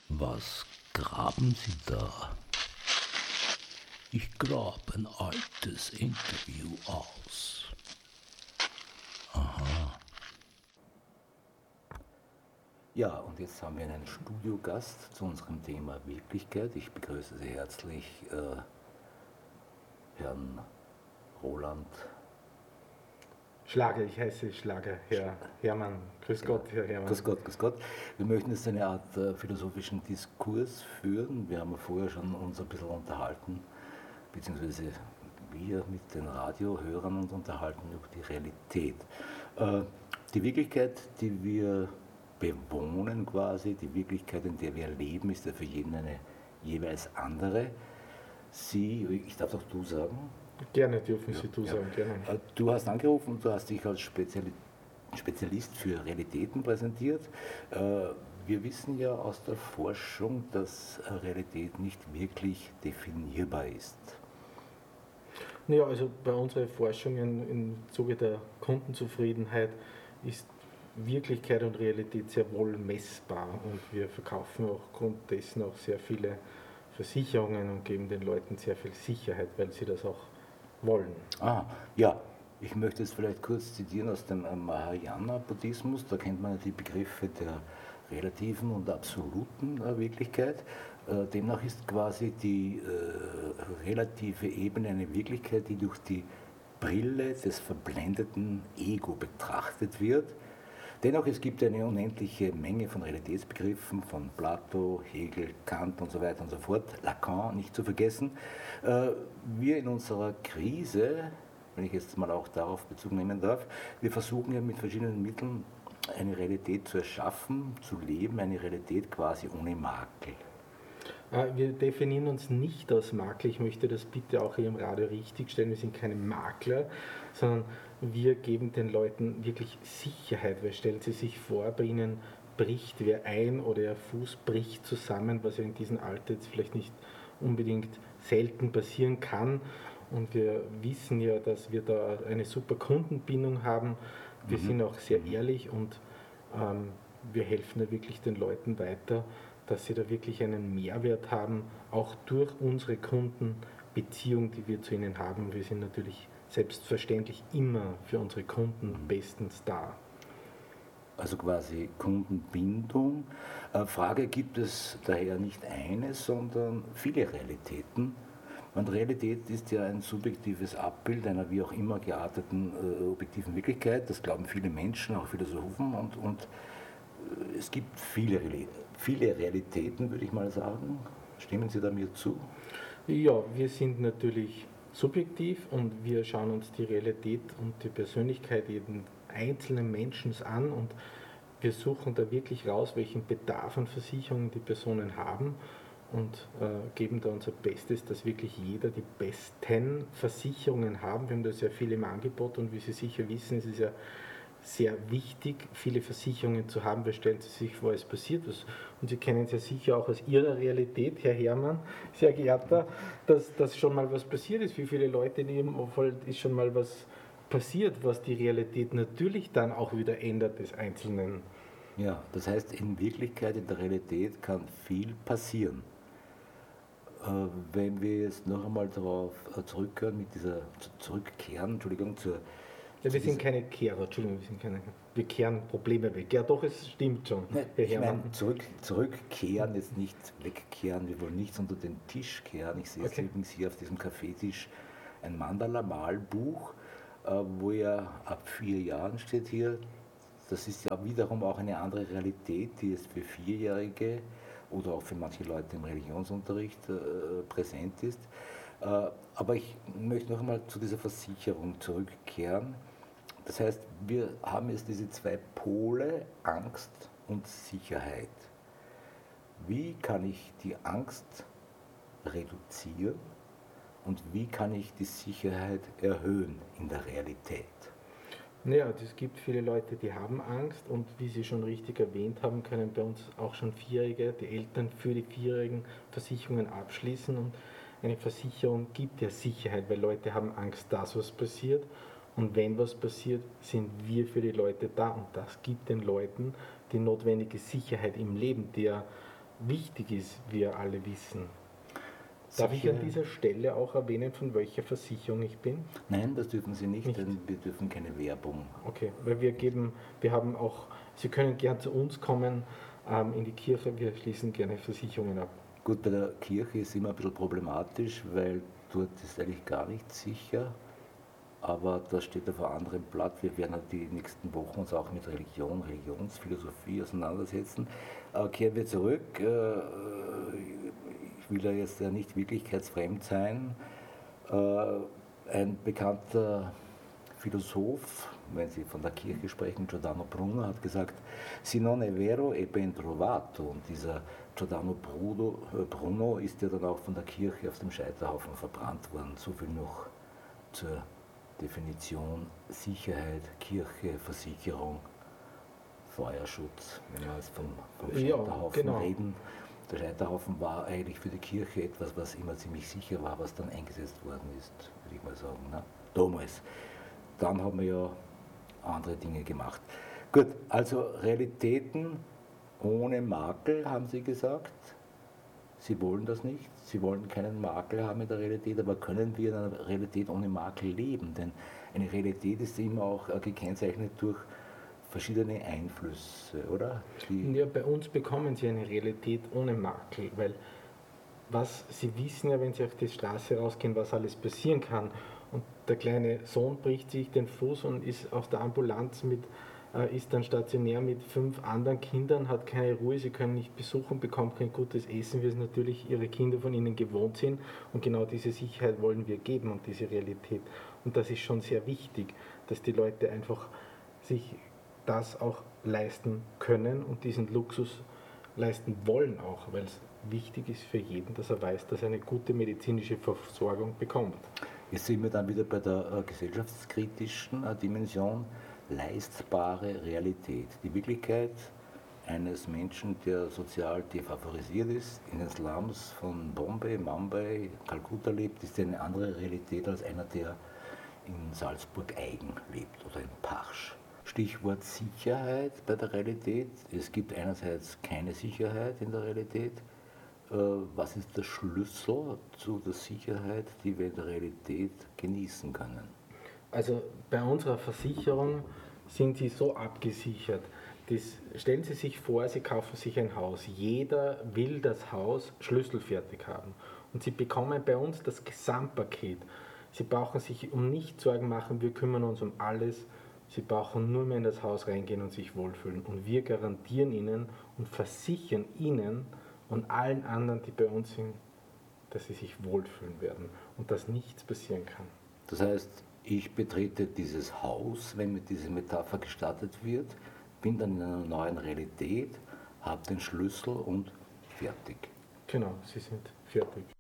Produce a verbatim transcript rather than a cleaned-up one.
Was graben Sie da? Ich grab ein altes Interview aus. Aha. Ja, und jetzt haben wir einen Studiogast zu unserem Thema Wirklichkeit. Ich begrüße Sie herzlich, äh, Herrn Roland Schlager, ich heiße Schlager, Herr Hermann. Grüß Gott, Herr Hermann. Grüß Gott, grüß Gott. Wir möchten jetzt eine Art äh, philosophischen Diskurs führen. Wir haben ja vorher schon uns ein bisschen unterhalten, beziehungsweise wir mit den Radiohörern uns unterhalten über die Realität. Äh, die Wirklichkeit, die wir bewohnen quasi, die Wirklichkeit, in der wir leben, ist ja für jeden eine jeweils andere. Sie, ich darf auch du sagen. Gerne dürfen Sie Ja, du ja. sagen, gerne. Äh, Du hast angerufen und du hast dich als Speziali Spezialist für Realitäten präsentiert. Äh, Wir wissen ja aus der Forschung, dass Realität nicht wirklich definierbar ist. Naja, also bei unseren Forschungen im Zuge der Kundenzufriedenheit ist Wirklichkeit und Realität sehr wohl messbar und wir verkaufen aufgrund dessen auch sehr viele Versicherungen und geben den Leuten sehr viel Sicherheit, weil sie das auch wollen. Ah, ja, ich möchte es vielleicht kurz zitieren aus dem Mahayana-Buddhismus. Da kennt man ja die Begriffe der relativen und absoluten äh, Wirklichkeit. Äh, demnach ist quasi die äh, relative Ebene eine Wirklichkeit, die durch die Brille des verblendeten Ego betrachtet wird. Dennoch, es gibt eine unendliche Menge von Realitätsbegriffen, von Plato, Hegel, Kant und so weiter und so fort, Lacan nicht zu vergessen. Äh, Wir in unserer Krise, wenn ich jetzt mal auch darauf Bezug nehmen darf, wir versuchen ja mit verschiedenen Mitteln eine Realität zu erschaffen, zu leben, eine Realität quasi ohne Makel. Äh, Wir definieren uns nicht als Makler, ich möchte das bitte auch hier im Radio richtigstellen, wir sind keine Makler, sondern wir geben den Leuten wirklich Sicherheit, weil stellen Sie sich vor, bei Ihnen bricht wer ein oder Ihr Fuß bricht zusammen, was ja in diesem Alter jetzt vielleicht nicht unbedingt selten passieren kann. Und wir wissen ja, dass wir da eine super Kundenbindung haben. Wir Mhm. sind auch sehr ehrlich und ähm, wir helfen da wirklich den Leuten weiter, dass sie da wirklich einen Mehrwert haben, auch durch unsere Kundenbeziehung, die wir zu ihnen haben. Wir sind natürlich selbstverständlich immer für unsere Kunden bestens da. Also quasi Kundenbindung. Äh, Frage, gibt es daher nicht eine, sondern viele Realitäten? Und Realität ist ja ein subjektives Abbild einer wie auch immer gearteten äh, objektiven Wirklichkeit. Das glauben viele Menschen, auch Philosophen. Und, und äh, es gibt viele, Reali- viele Realitäten, würde ich mal sagen. Stimmen Sie da mir zu? Ja, wir sind natürlich subjektiv und wir schauen uns die Realität und die Persönlichkeit jeden einzelnen Menschen an und wir suchen da wirklich raus, welchen Bedarf an Versicherungen die Personen haben und äh, geben da unser Bestes, dass wirklich jeder die besten Versicherungen haben. Wir haben da sehr viele im Angebot und wie Sie sicher wissen, ist es ja sehr wichtig, viele Versicherungen zu haben, weil stellen Sie sich vor, es passiert was. Und Sie kennen es ja sicher auch aus Ihrer Realität, Herr Hermann, sehr geehrter, dass, dass schon mal was passiert ist. Wie viele Leute in Ihrem Umfeld ist schon mal was passiert, was die Realität natürlich dann auch wieder ändert des Einzelnen. Ja, das heißt, in Wirklichkeit, in der Realität kann viel passieren. Äh, Wenn wir jetzt noch einmal darauf äh, zurückkehren, mit dieser, zu- zurückkehren, Entschuldigung, zur, Ja, zu wir sind dieser, keine Kehrer, Entschuldigung, wir sind keine, wir kehren Probleme weg. Ja, doch, es stimmt schon, ne, Herr ich Hermann. meine, zurück, zurückkehren, jetzt nicht wegkehren, wir wollen nichts unter den Tisch kehren. Ich sehe jetzt Okay. übrigens hier auf diesem Kaffeetisch ein Mandala-Malbuch, äh, wo ja ab vier Jahren steht hier, das ist ja wiederum auch eine andere Realität, die jetzt für Vierjährige oder auch für manche Leute im Religionsunterricht äh, präsent ist. Äh, aber ich möchte noch einmal zu dieser Versicherung zurückkehren. Das heißt, wir haben jetzt diese zwei Pole, Angst und Sicherheit. Wie kann ich die Angst reduzieren und wie kann ich die Sicherheit erhöhen in der Realität? Ja, es gibt viele Leute, die haben Angst und wie Sie schon richtig erwähnt haben, können bei uns auch schon Vierjährige, die Eltern für die Vierjährigen Versicherungen abschließen und eine Versicherung gibt ja Sicherheit, weil Leute haben Angst, dass was passiert und wenn was passiert, sind wir für die Leute da und das gibt den Leuten die notwendige Sicherheit im Leben, die ja wichtig ist, wir alle wissen. Darf ich Sicher. an dieser Stelle auch erwähnen, von welcher Versicherung ich bin? Nein, das dürfen Sie nicht, Nicht. denn wir dürfen keine Werbung. Okay, weil wir geben, wir haben auch, Sie können gern zu uns kommen ähm, in die Kirche, wir schließen gerne Versicherungen ab. Gut, bei der Kirche ist immer ein bisschen problematisch, weil dort ist eigentlich gar nicht sicher. Aber das steht auf einem anderen Blatt. Wir werden die nächsten Wochen uns auch mit Religion, Religionsphilosophie auseinandersetzen. Aber kehren wir zurück. Äh, Ich will da jetzt ja nicht wirklichkeitsfremd sein. Äh, Ein bekannter Philosoph, wenn Sie von der Kirche sprechen, Giordano Bruno, hat gesagt, "Si non è vero è ben trovato." Und dieser Giordano Bruno, äh, Bruno ist ja dann auch von der Kirche auf dem Scheiterhaufen verbrannt worden. So viel noch zur Definition Sicherheit, Kirche, Versicherung, Feuerschutz, wenn wir jetzt vom, vom Ja, Scheiterhaufen genau. reden. Der Scheiterhaufen war eigentlich für die Kirche etwas, was immer ziemlich sicher war, was dann eingesetzt worden ist, würde ich mal sagen. Ne? Damals. Dann haben wir ja andere Dinge gemacht. Gut, also Realitäten ohne Makel, haben Sie gesagt. Sie wollen das nicht. Sie wollen keinen Makel haben in der Realität, aber können wir in einer Realität ohne Makel leben? Denn eine Realität ist immer auch gekennzeichnet durch verschiedene Einflüsse, oder? Die Ja, bei uns bekommen Sie eine Realität ohne Makel, weil was Sie wissen ja, wenn Sie auf die Straße rausgehen, was alles passieren kann. Und der kleine Sohn bricht sich den Fuß und ist auf der Ambulanz mit, äh, ist dann stationär mit fünf anderen Kindern, hat keine Ruhe, sie können nicht besuchen, bekommt kein gutes Essen, wie es natürlich ihre Kinder von ihnen gewohnt sind. Und genau diese Sicherheit wollen wir geben und diese Realität. Und das ist schon sehr wichtig, dass die Leute einfach sich das auch leisten können und diesen Luxus leisten wollen auch, weil es wichtig ist für jeden, dass er weiß, dass er eine gute medizinische Versorgung bekommt. Jetzt sind wir dann wieder bei der äh, gesellschaftskritischen äh, Dimension, leistbare Realität. Die Wirklichkeit eines Menschen, der sozial defavorisiert ist, in den Slums von Bombay, Mumbai, Kalkutta lebt, ist eine andere Realität als einer, der in Salzburg-Eigen lebt oder in Parsch. Stichwort Sicherheit bei der Realität. Es gibt einerseits keine Sicherheit in der Realität. Was ist der Schlüssel zu der Sicherheit, die wir in der Realität genießen können? Also bei unserer Versicherung sind Sie so abgesichert. Das, stellen Sie sich vor, Sie kaufen sich ein Haus. Jeder will das Haus schlüsselfertig haben. Und Sie bekommen bei uns das Gesamtpaket. Sie brauchen sich um nichts Sorgen machen, wir kümmern uns um alles. Sie brauchen nur mehr in das Haus reingehen und sich wohlfühlen. Und wir garantieren Ihnen und versichern Ihnen und allen anderen, die bei uns sind, dass sie sich wohlfühlen werden und dass nichts passieren kann. Das heißt, ich betrete dieses Haus, wenn mir diese Metapher gestattet wird, bin dann in einer neuen Realität, habe den Schlüssel und fertig. Genau, Sie sind fertig.